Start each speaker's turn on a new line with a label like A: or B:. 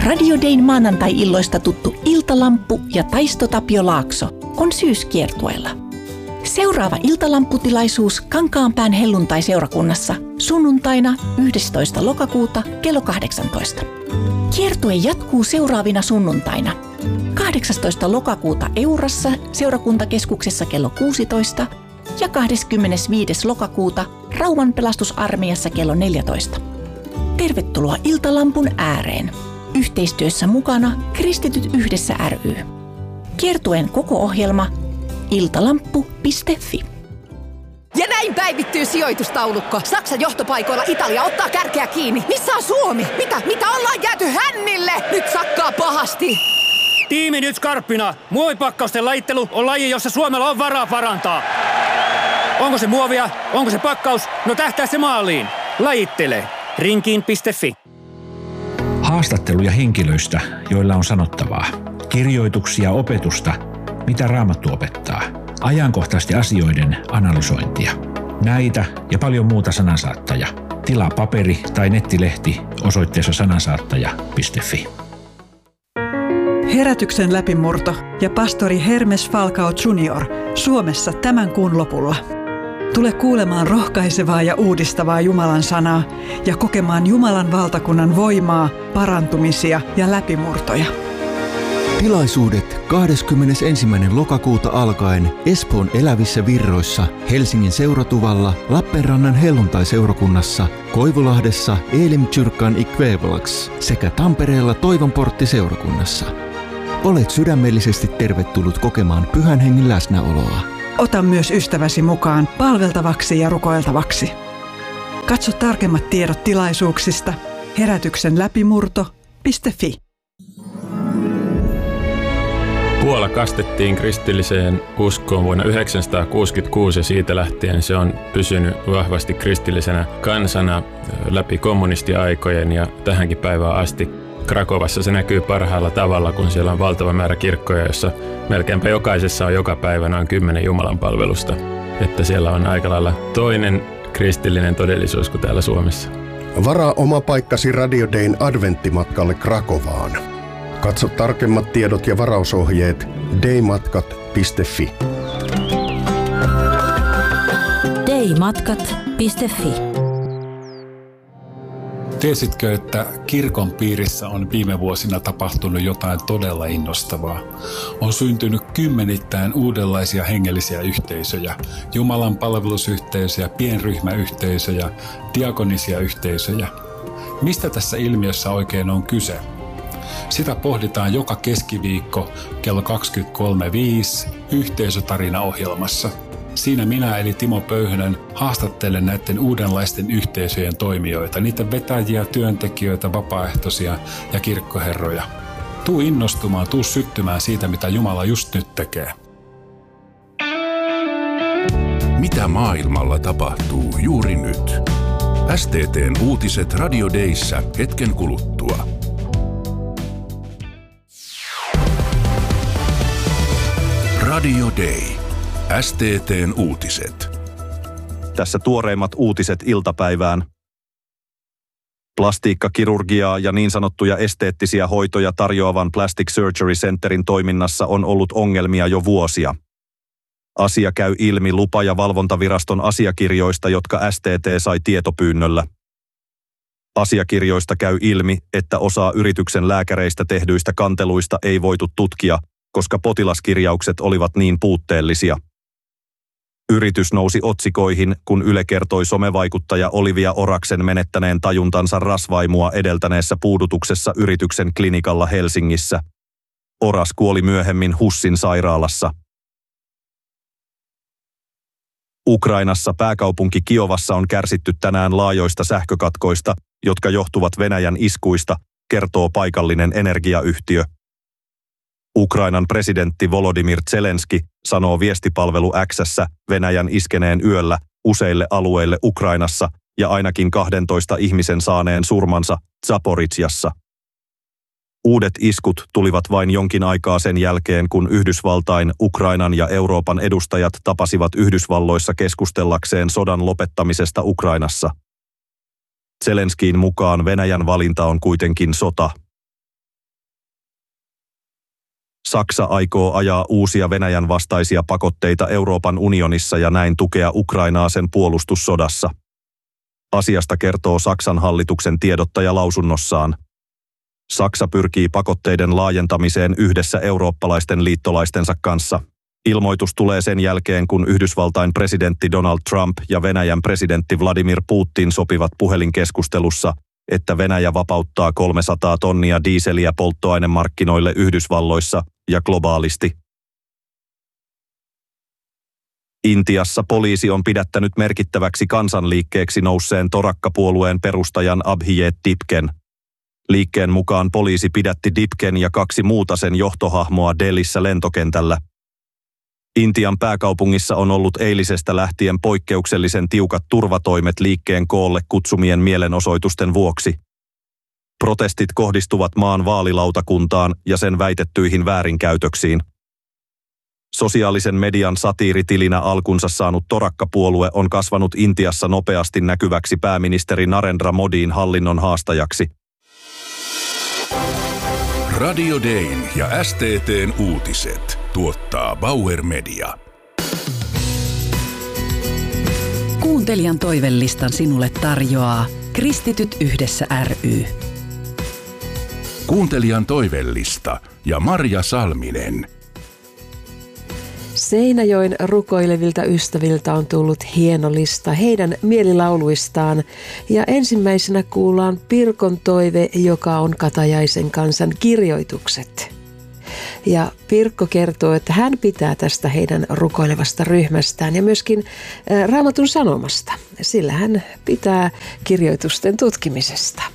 A: Radio Dayn maanantai-illoista tuttu Iltalamppu ja Taisto Tapio Laakso on syyskiertueella. Seuraava iltalampputilaisuus Kankaanpään helluntai-seurakunnassa sunnuntaina 11. lokakuuta kello 18. Kiertue jatkuu seuraavina sunnuntaina. 18. lokakuuta Eurassa seurakuntakeskuksessa kello 16 ja 25. lokakuuta Rauman pelastusarmeijassa kello 14. Tervetuloa Iltalampun ääreen. Yhteistyössä mukana Kristityt yhdessä ry. Kiertueen koko ohjelma iltalamppu.fi.
B: Ja näin päivittyy sijoitustaulukko. Saksan johtopaikoilla Italia ottaa kärkeä kiinni. Missä on Suomi? Mitä ollaan jääty hännille? Nyt sakkaa pahasti.
C: Tiimi nyt skarppina. Muovipakkausten lajittelu on laji, jossa Suomella on varaa parantaa. Onko se muovia? Onko se pakkaus? No tähtää se maaliin. Lajittele. Rinkiin.fi.
D: Haastatteluja henkilöistä, joilla on sanottavaa. Kirjoituksia opetusta, mitä Raamattu opettaa. Ajankohtaisten asioiden analysointia. Näitä ja paljon muuta Sanansaattaja. Tilaa paperi- tai nettilehti osoitteessa sanansaattaja.fi.
E: Herätyksen läpimurto ja pastori Hermes Falcao Jr. Suomessa tämän kuun lopulla. Tule kuulemaan rohkaisevaa ja uudistavaa Jumalan sanaa ja kokemaan Jumalan valtakunnan voimaa, parantumisia ja läpimurtoja.
F: Tilaisuudet 21. lokakuuta alkaen Espoon Elävissä Virroissa, Helsingin Seuratuvalla, Lappeenrannan helluntai-seurakunnassa, Koivulahdessa Elimkyrkan Ikvävelax sekä Tampereella Toivonportti-seurakunnassa. Olet sydämellisesti tervetullut kokemaan Pyhän Hengen läsnäoloa.
E: Ota myös ystäväsi mukaan palveltavaksi ja rukoiltavaksi. Katso tarkemmat tiedot tilaisuuksista herätyksenläpimurto.fi.
G: Puola kastettiin kristilliseen uskoon vuonna 1966 ja siitä lähtien se on pysynyt vahvasti kristillisenä kansana läpi kommunistiaikojen ja tähänkin päivään asti. Krakovassa se näkyy parhaalla tavalla, kun siellä on valtava määrä kirkkoja, jossa melkeinpä jokaisessa on joka päivä noin 10 jumalanpalvelusta. Että siellä on aika lailla toinen kristillinen todellisuus kuin täällä Suomessa.
H: Varaa oma paikkasi Radio Dayn adventtimatkalle Krakovaan. Katso tarkemmat tiedot ja varausohjeet daymatkat.fi.
I: daymatkat.fi.
J: Tiesitkö, että kirkon piirissä on viime vuosina tapahtunut jotain todella innostavaa? On syntynyt kymmenittäin uudenlaisia hengellisiä yhteisöjä, Jumalan palvelusyhteisöjä, pienryhmäyhteisöjä, diakonisia yhteisöjä. Mistä tässä ilmiössä oikein on kyse? Sitä pohditaan joka keskiviikko kello 23.5 Yhteisötarina-ohjelmassa. Siinä minä eli Timo Pöyhönen haastattelen näiden uudenlaisten yhteisöjen toimijoita, niiden vetäjiä, työntekijöitä, vapaaehtoisia ja kirkkoherroja. Tuu innostumaan, tuu syttymään siitä, mitä Jumala just nyt tekee.
K: Mitä maailmalla tapahtuu juuri nyt? STT:n uutiset Radio Dayssä hetken kuluttua. Radio Day. STT:n uutiset.
L: Tässä tuoreimmat uutiset iltapäivään. Plastiikkakirurgiaa ja niin sanottuja esteettisiä hoitoja tarjoavan Plastic Surgery Centerin toiminnassa on ollut ongelmia jo vuosia. Asia käy ilmi lupa- ja valvontaviraston asiakirjoista, jotka STT sai tietopyynnöllä. Asiakirjoista käy ilmi, että osaa yrityksen lääkäreistä tehdyistä kanteluista ei voitu tutkia, koska potilaskirjaukset olivat niin puutteellisia. Yritys nousi otsikoihin, kun Yle kertoi somevaikuttaja Olivia Oraksen menettäneen tajuntansa rasvaimua edeltäneessä puudutuksessa yrityksen klinikalla Helsingissä. Oras kuoli myöhemmin HUSin sairaalassa. Ukrainassa pääkaupunki Kiovassa on kärsitty tänään laajoista sähkökatkoista, jotka johtuvat Venäjän iskuista, kertoo paikallinen energiayhtiö. Ukrainan presidentti Volodymyr Zelenski sanoo viestipalvelu X:ssä Venäjän iskeneen yöllä useille alueille Ukrainassa ja ainakin 12 ihmisen saaneen surmansa Zaporizjassa. Uudet iskut tulivat vain jonkin aikaa sen jälkeen, kun Yhdysvaltain, Ukrainan ja Euroopan edustajat tapasivat Yhdysvalloissa keskustellakseen sodan lopettamisesta Ukrainassa. Zelenskiin mukaan Venäjän valinta on kuitenkin sota. Saksa aikoo ajaa uusia Venäjän vastaisia pakotteita Euroopan unionissa ja näin tukea Ukrainaa sen puolustussodassa. Asiasta kertoo Saksan hallituksen tiedottaja lausunnossaan. Saksa pyrkii pakotteiden laajentamiseen yhdessä eurooppalaisten liittolaistensa kanssa. Ilmoitus tulee sen jälkeen, kun Yhdysvaltain presidentti Donald Trump ja Venäjän presidentti Vladimir Putin sopivat puhelinkeskustelussa, että Venäjä vapauttaa 300 tonnia diiseliä polttoainemarkkinoille Yhdysvalloissa ja globaalisti. Intiassa poliisi on pidättänyt merkittäväksi kansanliikkeeksi nousseen Torakka-puolueen perustajan Abhijit Dipken. Liikkeen mukaan poliisi pidätti Dipken ja 2 muuta sen johtohahmoa Delhissä lentokentällä. Intian pääkaupungissa on ollut eilisestä lähtien poikkeuksellisen tiukat turvatoimet liikkeen koolle kutsumien mielenosoitusten vuoksi. Protestit kohdistuvat maan vaalilautakuntaan ja sen väitettyihin väärinkäytöksiin. Sosiaalisen median satiiritilinä alkunsa saanut Torakka-puolue on kasvanut Intiassa nopeasti näkyväksi pääministeri Narendra Modin hallinnon haastajaksi.
K: Radio Dayn ja STT:n uutiset tuottaa Bauer Media.
I: Kuuntelijan toivelistan sinulle tarjoaa Kristityt yhdessä ry.
K: Kuuntelijan toivellista ja Marja Salminen.
M: Seinäjoen rukoilevilta ystäviltä on tullut hieno lista heidän mielilauluistaan ja ensimmäisenä kuullaan Pirkon toive, joka on Katajaisen kansan kirjoitukset. Ja Pirkko kertoo, että hän pitää tästä heidän rukoilevasta ryhmästään ja myöskin Raamatun sanomasta, sillä hän pitää kirjoitusten tutkimisesta.